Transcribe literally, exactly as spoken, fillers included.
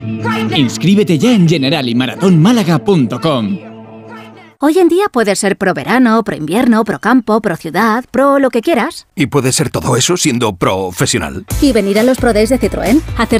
Inscríbete ya en general y maratón málaga punto com. Hoy en día puedes ser pro verano, pro invierno, pro campo, pro ciudad, pro lo que quieras. ¿Y puede ser todo eso siendo profesional? Y venir a los Pro Days de Citroën, hacer